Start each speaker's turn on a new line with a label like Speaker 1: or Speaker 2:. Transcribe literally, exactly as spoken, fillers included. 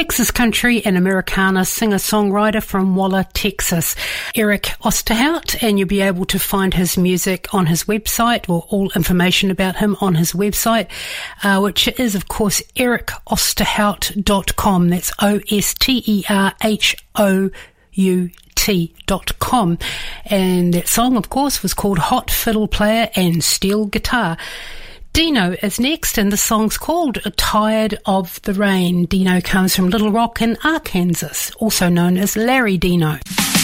Speaker 1: Texas country and Americana singer-songwriter from Waller, Texas, Eric Osterhout, and you'll be able to find his music on his website, or all information about him on his website, uh, which is, of course, eric osterhout dot com. That's O S T E R H O U T dot com. And that song, of course, was called Hot Fiddle Player and Steel Guitar. Dino is next, and the song's called Tired of the Rain. Dino comes from Little Rock in Arkansas, also known as Larry Dino.